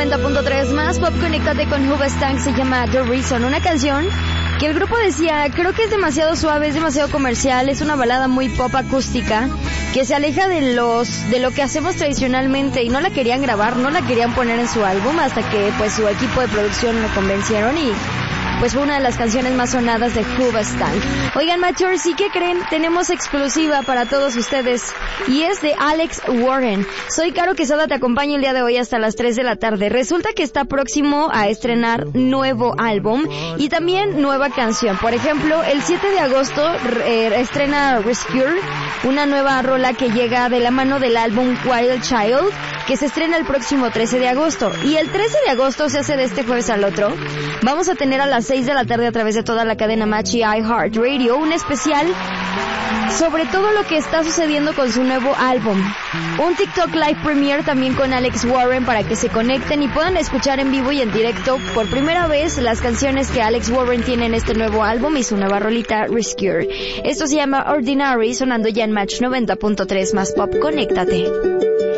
90.3 más pop. Conéctate con Hoobastank, se llama The Reason, una canción que el grupo decía, creo que es demasiado suave, es demasiado comercial, es una balada muy pop acústica que se aleja de lo que hacemos tradicionalmente, y no la querían grabar, no la querían poner en su álbum hasta que pues su equipo de producción lo convencieron, y pues fue una de las canciones más sonadas de Hoobastank. Oigan, Mature, ¿sí que creen? Tenemos exclusiva para todos ustedes, y es de Alex Warren. Soy Caro Quesada, te acompaño el día de hoy hasta las 3 de la tarde. Resulta que está próximo a estrenar nuevo álbum y también nueva canción. Por ejemplo, el 7 de agosto estrena Rescue, una nueva rola que llega de la mano del álbum Wild Child, que se estrena el próximo 13 de agosto. Y el 13 de agosto, se hace de este jueves al otro, vamos a tener a las 6 de la tarde a través de toda la cadena Match y iHeartRadio un especial sobre todo lo que está sucediendo con su nuevo álbum. Un TikTok Live Premiere también con Alex Warren para que se conecten y puedan escuchar en vivo y en directo por primera vez las canciones que Alex Warren tiene en este nuevo álbum y su nueva rolita Rescue. Esto se llama Ordinary, sonando ya en Match 90.3 más pop. Conéctate.